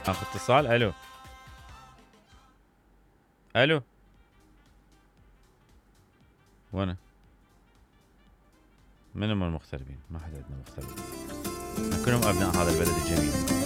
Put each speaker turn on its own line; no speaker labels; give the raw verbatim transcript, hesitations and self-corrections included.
اخذ اتصال. الو الو وانا من هم المغتربين؟ ما حد عندنا مغتربين، كلهم ابناء هذا البلد الجميل.